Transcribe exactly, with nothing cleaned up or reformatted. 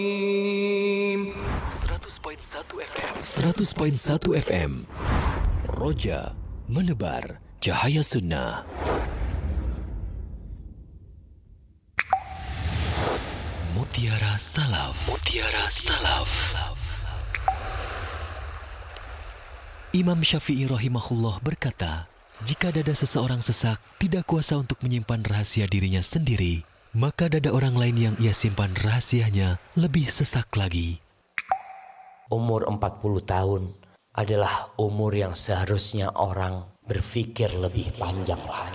seratus koma satu F M Roja menebar cahaya sunnah. Mutiara Salaf. Mutiara Salaf. Imam Syafi'i rahimahullah berkata, jika dada seseorang sesak tidak kuasa untuk menyimpan rahasia dirinya sendiri, maka dada orang lain yang ia simpan rahasianya lebih sesak lagi. Umur empat puluh tahun adalah umur yang seharusnya orang berpikir lebih panjang.